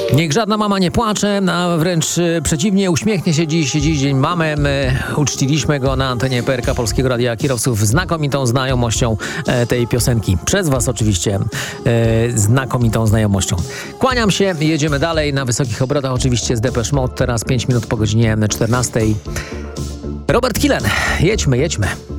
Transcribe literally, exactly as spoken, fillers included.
Niech żadna mama nie płacze, a wręcz e, przeciwnie, uśmiechnie się dziś, dziś Dzień Mamy. My uczciliśmy go na antenie P R K Polskiego Radia Kierowców znakomitą znajomością e, tej piosenki. Przez was oczywiście e, znakomitą znajomością. Kłaniam się, jedziemy dalej na wysokich obrotach oczywiście z Depeche Mode. Teraz pięć minut po godzinie czternastej. Robert Kilen, jedźmy, jedźmy.